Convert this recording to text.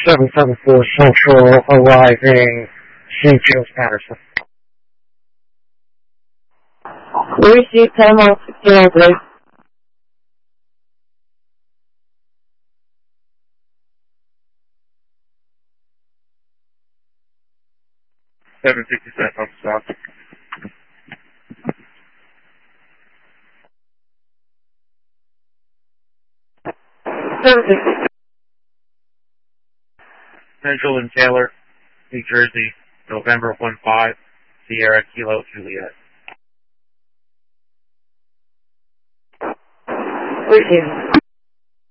774 Central arriving St. James Patterson. We received Panama 1603. 767 on stop. Central and Taylor, New Jersey, November 15, Sierra Kilo Juliet. Received.